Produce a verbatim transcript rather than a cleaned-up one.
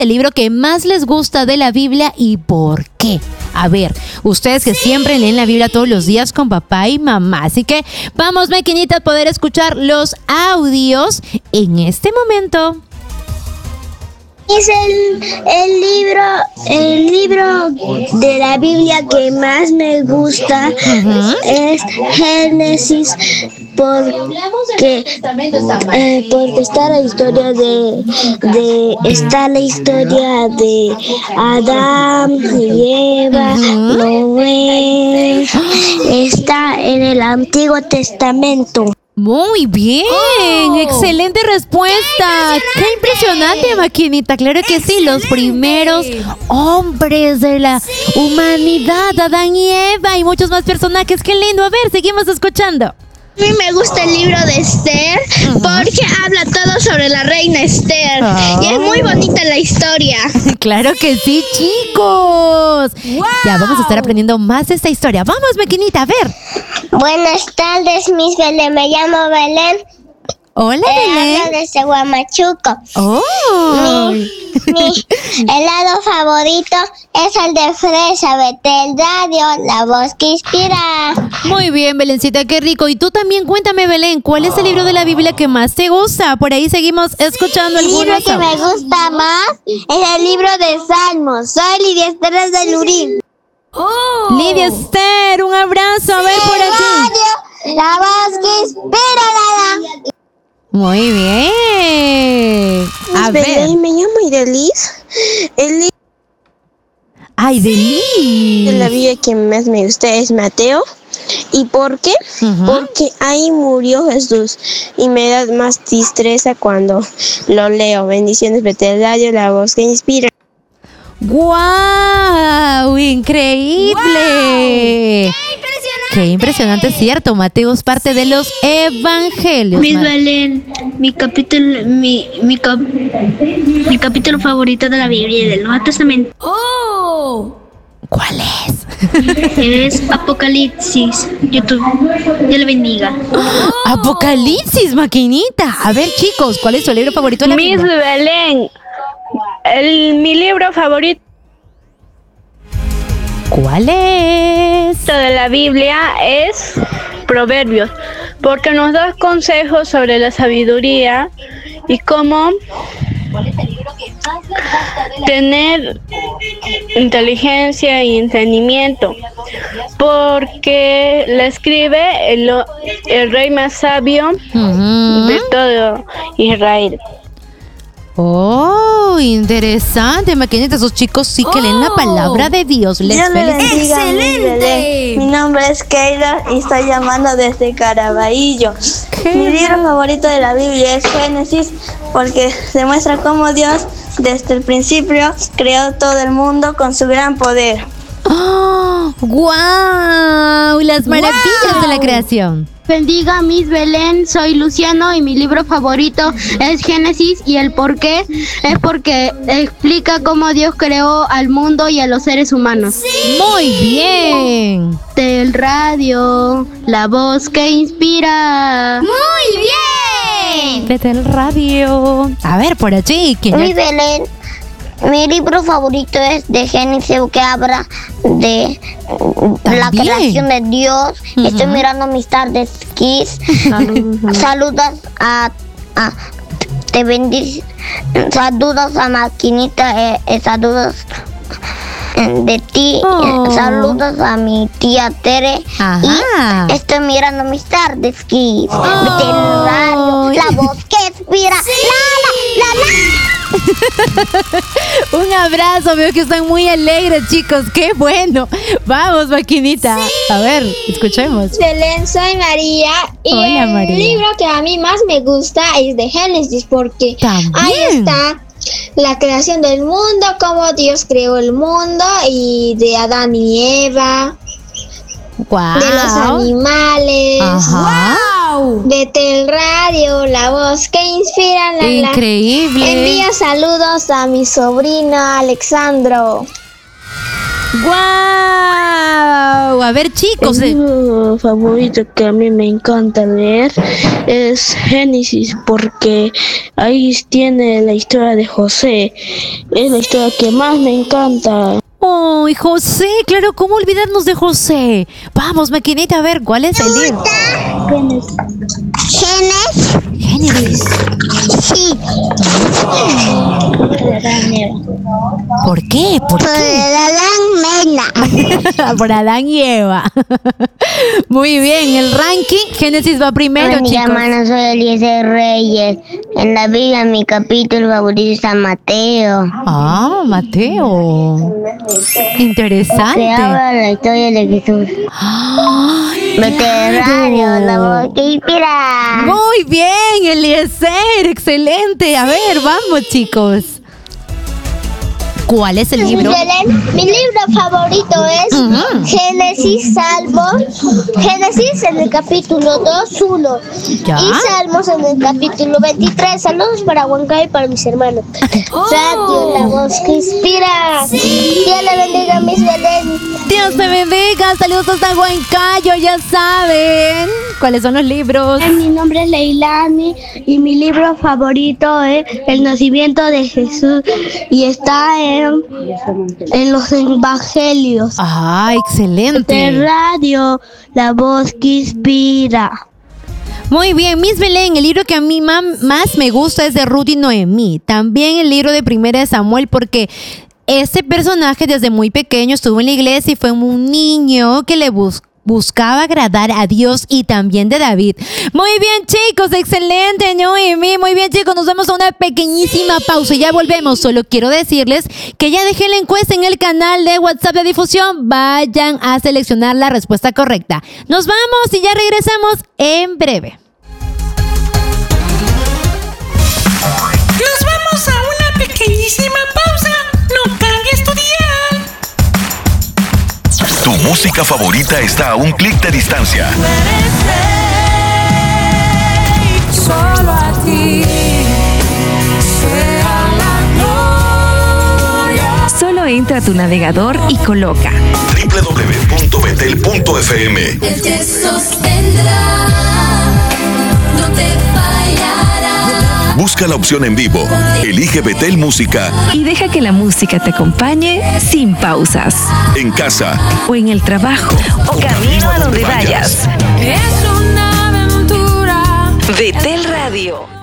el libro que más les gusta de la Biblia y por qué. A ver, ustedes que siempre leen la Biblia todos los días con papá y mamá. Así que vamos, maquinita, a poder escuchar los audios en este momento. Es el, el libro el libro de la Biblia que más me gusta. Uh-huh. Es Génesis, porque eh, porque está la historia de, de está la historia de Adán y Eva, uh-huh. Noé, está en el Antiguo Testamento. Muy bien, oh, excelente respuesta. ¡Qué impresionante, qué maquinita! Claro que sí, los primeros hombres de la sí. humanidad, Adán y Eva y muchos más personajes. ¡Qué lindo! A ver, seguimos escuchando. A mí me gusta el libro de Esther, uh-huh. porque habla todo sobre la reina Esther. Oh. Y es muy bonita la historia. Claro que sí, chicos. Wow. Ya vamos a estar aprendiendo más de esta historia. Vamos, maquinita, a ver. Buenas tardes, Miss Belén. Me llamo Belén. Hola, Belén. Hablo desde Huamachuco. Oh. Mi, mi helado favorito es el de fresa, Betel Radio, la voz que inspira. Muy bien, Belencita, qué rico. Y tú también cuéntame, Belén, ¿cuál es el libro de la Biblia que más te gusta? Por ahí seguimos escuchando el algunos. El libro que me gusta más es el libro de Salmos. Soy Lidia Esther desde Lurín. Oh. Lidia Esther, un abrazo. A ver por aquí. Radio, la voz que inspira, la. Muy bien. A Miss ver. Belén, me llamo Irelis. El libro Irelis de la Biblia que más me gusta es Mateo. ¿Y por qué? Uh-huh. Porque ahí murió Jesús y me da más tristeza cuando lo leo. Bendiciones, Betel Radio, la voz que inspira. ¡Guau! ¡Increíble! Wow. ¡Qué impresionante! Cierto, Mateo es parte de los evangelios. Miss Belén, mi capítulo, mi, mi, cap, mi capítulo favorito de la Biblia del Nuevo Testamento. ¡Oh! ¿Cuál es? Es Apocalipsis. YouTube. Dios le bendiga. Oh. Apocalipsis, maquinita. A ver, chicos, ¿cuál es tu libro favorito de la Biblia? Miss Belén, el, mi libro favorito ¿cuál es? de la Biblia es Proverbios, porque nos da consejos sobre la sabiduría y cómo tener inteligencia y entendimiento, porque la escribe el, el rey más sabio uh-huh. de todo Israel. Oh, interesante, maquinita. Esos chicos sí que oh. leen la palabra de Dios. Les Dios le bendiga. ¡Excelente! Mi nombre es Keila y estoy llamando desde Caraballo. Mi libro favorito de la Biblia es Génesis, porque demuestra cómo Dios desde el principio creó todo el mundo con su gran poder. ¡Oh! ¡Guau! Las maravillas wow. de la creación. Bendiga, Miss Belén, soy Luciano y mi libro favorito es Génesis, y el por qué es porque explica cómo Dios creó al mundo y a los seres humanos. ¡Sí! Muy bien. Del radio, la voz que inspira. Muy bien. Desde el radio. A ver, por allí. Miss Belén, mi libro favorito es de Génesis, que habla de ¿también? La creación de Dios. Uh-huh. Estoy mirando mis tardes Kiss. Uh-huh. Saludos a, a te bendice. Saludos a Maquinita. Eh, eh, saludos de ti. Oh. Eh, saludos a mi tía Tere. Ajá. Y estoy mirando mis tardes Kiss. Oh. De radio, la voz que inspira. Sí. La, la, la, la. Un abrazo, veo que están muy alegres, chicos. ¡Qué bueno! Vamos, maquinita. Sí. A ver, escuchemos. Belén, soy María. Y hola, el María. libro que a mí más me gusta es de Génesis, porque ¿también? Ahí está la creación del mundo, cómo Dios creó el mundo, y de Adán y Eva. Wow. De los animales. Ajá. Wow. Betel Radio, la voz que inspira. La, increíble. La. Envía saludos a mi sobrino Alexandro. ¡Guau! A ver, chicos. El libro favorito que a mí me encanta leer es Génesis, porque ahí tiene la historia de José. Es la historia que más me encanta. ¡Ay, José! Claro, ¿cómo olvidarnos de José? Vamos, maquinita, a ver, ¿cuál es el libro? Génesis. Génesis. Sí. ¿Por qué? ¿Por Por qué? Adán Mena. Por Adán y Eva. Muy bien, el ranking, Génesis va primero, Mi chicos. hermana, soy Eliezer Reyes. En la Biblia mi capítulo favorito es San Mateo. Ah, Mateo. Que Interesante. habla la historia de Jesús. ¡Ay, Veterinario, claro! la voz que inspira. Muy bien, Eliezer, excelente. A ver, vamos, chicos. ¿Cuál es el libro? Mi libro favorito es Ujú. Génesis, Salmos. Génesis en el capítulo dos, uno. ¿Ya? Y Salmos en el capítulo veintitrés. Saludos para Huancayo y para mis hermanos. Radio, la voz que inspira. Dios le bendiga, Miss Belén. Dios te bendiga, saludos hasta Huancayo, ya saben. ¿Cuáles son los libros? Mi nombre es Leilani y mi libro favorito es El nacimiento de Jesús y está en, en los evangelios. Ah, De excelente. radio, la voz que inspira. Muy bien, Miss Belén, el libro que a mí ma- más me gusta es de Ruth y Noemí. También el libro de Primera de Samuel, porque este personaje desde muy pequeño estuvo en la iglesia y fue un niño que le buscó. Buscaba agradar a Dios y también de David. Muy bien, chicos, excelente, Noemí. Muy bien, chicos, nos vamos a una pequeñísima pausa y ya volvemos. Solo quiero decirles que ya dejé la encuesta en el canal de WhatsApp de difusión. Vayan a seleccionar la respuesta correcta. Nos vamos y ya regresamos en breve. Nos vamos a una pequeñísima pausa. No cambies tu dial. Tu música favorita está a un clic de distancia. Solo a ti sea la gloria. Solo entra a tu navegador y coloca doble u doble u doble u punto betel punto efe eme. Él te sostendrá, no te fallará. Busca la opción en vivo. Elige Betel Música y deja que la música te acompañe sin pausas. en casa. O en el trabajo. O camino a donde vayas. Es una aventura. Betel Radio.